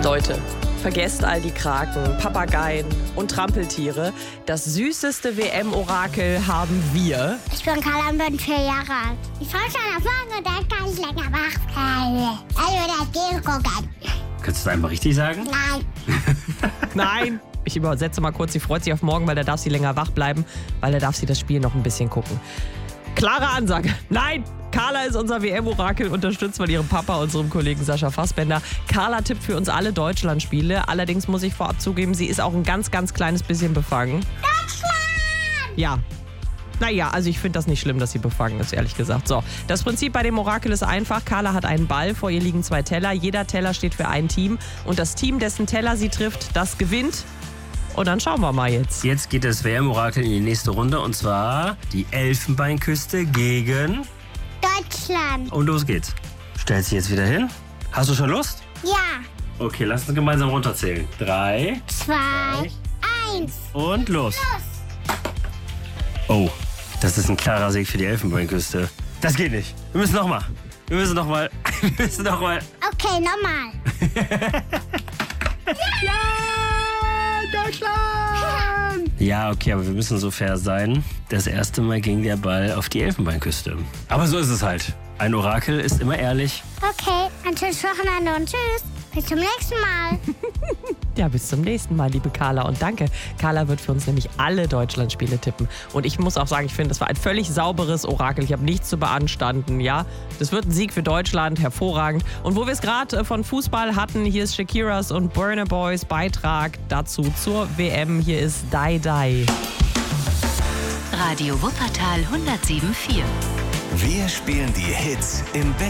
Leute, vergesst all die Kraken, Papageien und Trampeltiere. Das süßeste WM-Orakel haben wir. Ich bin Carla und bin 4 Jahre alt. Ich freue mich schon auf morgen und dann kann ich länger wach bleiben. Also das Spiel gucken. Kannst du das einfach richtig sagen? Nein. Nein. Ich übersetze mal kurz, sie freut sich auf morgen, weil da darf sie länger wach bleiben, weil da darf sie das Spiel noch ein bisschen gucken. Klare Ansage. Nein! Carla ist unser WM-Orakel, unterstützt von ihrem Papa, unserem Kollegen Sascha Fassbender. Carla tippt für uns alle Deutschlandspiele. Allerdings muss ich vorab zugeben, sie ist auch ein ganz, ganz kleines bisschen befangen. Deutschland! Ja. Naja, also ich finde das nicht schlimm, dass sie befangen ist, ehrlich gesagt. So, das Prinzip bei dem Orakel ist einfach. Carla hat einen Ball, vor ihr liegen 2 Teller. Jeder Teller steht für ein Team. Und das Team, dessen Teller sie trifft, das gewinnt. Und dann schauen wir mal jetzt. Jetzt geht das WM-Orakel in die nächste Runde und zwar die Elfenbeinküste gegen... Deutschland. Und los geht's. Stellst dich jetzt wieder hin? Hast du schon Lust? Ja. Okay, lass uns gemeinsam runterzählen. 3 2, 1. und los. Oh, das ist ein klarer Sieg für die Elfenbeinküste. Das geht nicht. Wir müssen nochmal. Wir müssen nochmal. Okay, nochmal. Ja, okay, aber wir müssen so fair sein. Das erste Mal ging der Ball auf die Elfenbeinküste. Aber so ist es halt. Ein Orakel ist immer ehrlich. Okay, ein schönes Wochenende und tschüss. Bis zum nächsten Mal. Ja, bis zum nächsten Mal, liebe Carla. Und danke. Carla wird für uns nämlich alle Deutschlandspiele tippen. Und ich muss auch sagen, ich finde, das war ein völlig sauberes Orakel. Ich habe nichts zu beanstanden, ja. Das wird ein Sieg für Deutschland, hervorragend. Und wo wir es gerade von Fußball hatten, hier ist Shakiras und Burna Boys Beitrag dazu zur WM. Hier ist Die Die. Radio Wuppertal 107.4. Wir spielen die Hits im